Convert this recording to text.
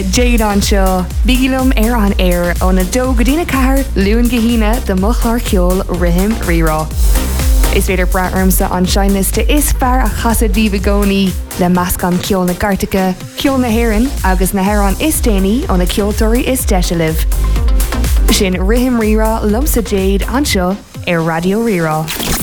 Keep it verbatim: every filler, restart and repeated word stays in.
Jade anseo, bigilum ar an air on a do godina cahar luan gahina the muchlar kiol rihim rira. Is veder braarmsa an shineliste is far a chasa divagoni le maskan kiol na gartica, kiol na heron, agus na heron is dani on a kioltori is deshaliv. Shin rihim rira lumsa Jade anseo ar Radio Rira.